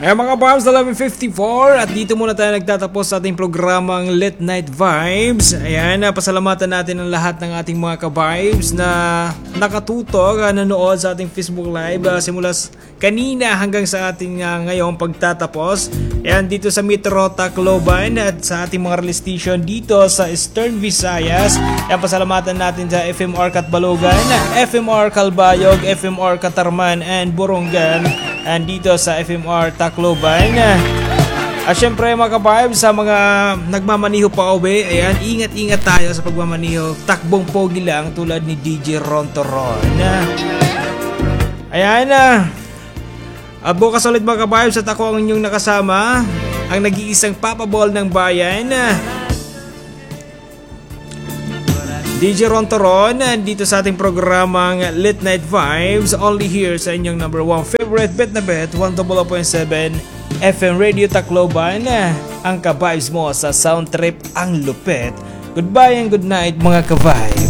Ayan mga Barbs, 11:54 at dito muna tayo nagtatapos sa ating programang Late Night Vibes. Ayan, pasalamatan natin ang lahat ng ating mga ka-vibes na nakatutok, nanood sa ating Facebook Live simula kanina hanggang sa ating ngayong pagtatapos. Ayan, dito sa Metro Tacloban at sa ating mga release station dito sa Eastern Visayas. Ayan, pasalamatan natin sa FMR Catbalogan, FMR Calbayog, FMR Catarman and Borongan. And dito sa FMR Tacloban. At syempre mga ka-vibes, sa mga nagmamaniho pa uwi, ayan, ingat-ingat tayo sa pagmamaniho. Takbong pogi lang tulad ni DJ Rontoron. Ayan na. At bukas ulit mga ka-vibes at ako ang inyong nakasama, ang nag-iisang papabol ng bayan, DJ Rontoron, dito sa ating programang Late Night Vibes, only here sa inyong number 1 favorite bet na bet, 100.7 FM Radio Tacloban, ang ka-vibes mo sa sound trip ang lupet. Goodbye and good night mga ka-vibes.